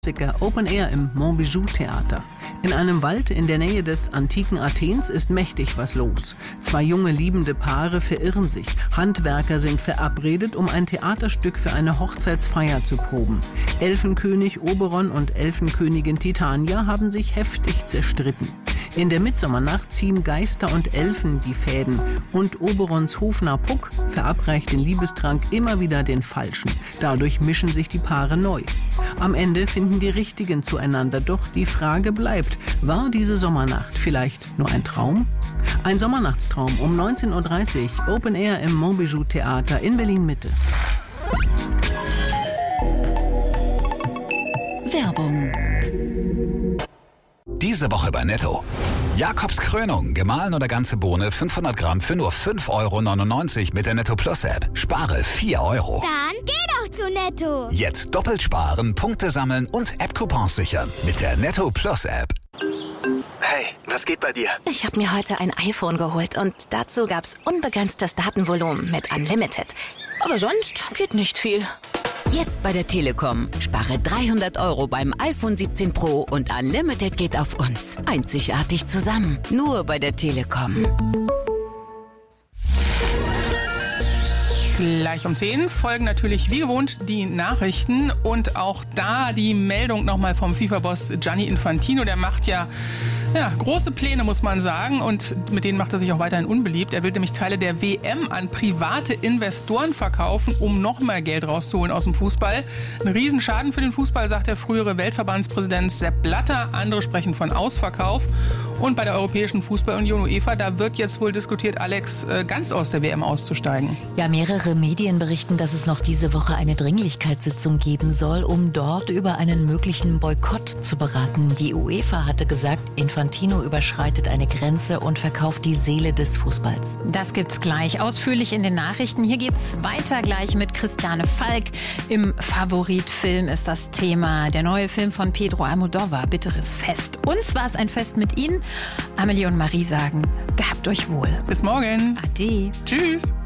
Open Air im Montbijou Theater. In einem Wald in der Nähe des antiken Athens ist mächtig was los. 2 junge liebende Paare verirren sich. Handwerker sind verabredet, um ein Theaterstück für eine Hochzeitsfeier zu proben. Elfenkönig Oberon und Elfenkönigin Titania haben sich heftig zerstritten. In der Mitsommernacht ziehen Geister und Elfen die Fäden und Oberons Hofnarr Puck verabreicht den Liebestrank immer wieder den Falschen. Dadurch mischen sich die Paare neu. Am Ende finden die Richtigen zueinander, doch die Frage bleibt, war diese Sommernacht vielleicht nur ein Traum? Ein Sommernachtstraum um 19.30 Uhr, Open Air im Montbijou Theater in Berlin-Mitte. Werbung. Diese Woche bei Netto. Jakobs Krönung, gemahlen oder ganze Bohne, 500 Gramm für nur 5,99 € mit der Netto Plus App. Spare 4 €. Dann geh doch zu Netto. Jetzt doppelt sparen, Punkte sammeln und App-Coupons sichern mit der Netto Plus App. Hey, was geht bei dir? Ich habe mir heute ein iPhone geholt und dazu gab's unbegrenztes Datenvolumen mit Unlimited. Aber sonst geht nicht viel. Jetzt bei der Telekom. Spare 300 € beim iPhone 17 Pro und Unlimited geht auf uns. Einzigartig zusammen. Nur bei der Telekom. Gleich um 10 folgen natürlich wie gewohnt die Nachrichten und auch da die Meldung nochmal vom FIFA-Boss Gianni Infantino. Der macht ja große Pläne, muss man sagen, und mit denen macht er sich auch weiterhin unbeliebt. Er will nämlich Teile der WM an private Investoren verkaufen, um noch mehr Geld rauszuholen aus dem Fußball. Ein Riesenschaden für den Fußball, sagt der frühere Weltverbandspräsident Sepp Blatter. Andere sprechen von Ausverkauf. Und bei der Europäischen Fußballunion UEFA, da wird jetzt wohl diskutiert, Alex, ganz aus der WM auszusteigen. Ja, mehrere Medien berichten, dass es noch diese Woche eine Dringlichkeitssitzung geben soll, um dort über einen möglichen Boykott zu beraten. Die UEFA hatte gesagt, Infantino überschreitet eine Grenze und verkauft die Seele des Fußballs. Das gibt's gleich ausführlich in den Nachrichten. Hier geht's weiter gleich mit Christiane Falk. Im Favoritfilm ist das Thema der neue Film von Pedro Almodóvar, Bitteres Fest. Uns war es ein Fest mit Ihnen. Amelie und Marie sagen, gehabt euch wohl. Bis morgen. Ade. Tschüss.